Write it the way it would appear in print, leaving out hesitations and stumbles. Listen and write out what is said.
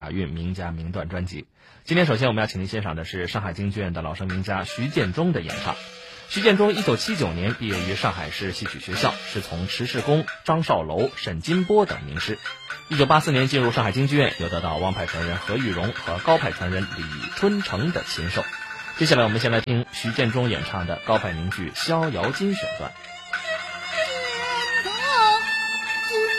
雅韵名家名段专辑。今天首先我们要请您欣赏的是上海京剧院的老生名家徐建中的演唱。徐建中1979年毕业于上海市戏曲学校，师从迟世功、张少楼、沈金波等名师。1984年进入上海京剧院，又得到汪派传人何玉荣和高派传人李春成的亲授。接下来我们先来听徐建中演唱的高派名剧《逍遥津》选段。